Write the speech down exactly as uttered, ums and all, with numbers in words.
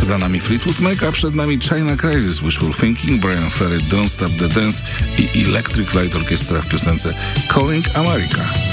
Za nami Fleetwood Mac, a przed nami China Crisis, Wishful Thinking, Brian Ferry, Don't Stop the Dance i Electric Light Orchestra w piosence Calling America.